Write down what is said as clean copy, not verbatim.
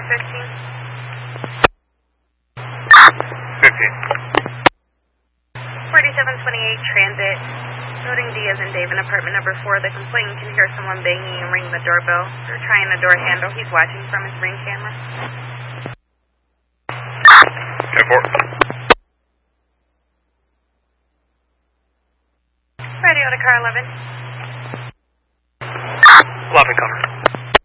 4728 Transit. Loading D as in Dave in apartment number 4. The complainant can hear someone banging and ring the doorbell. They're trying the door handle. He's watching from his Ring camera. 10-4. Radio to car 11.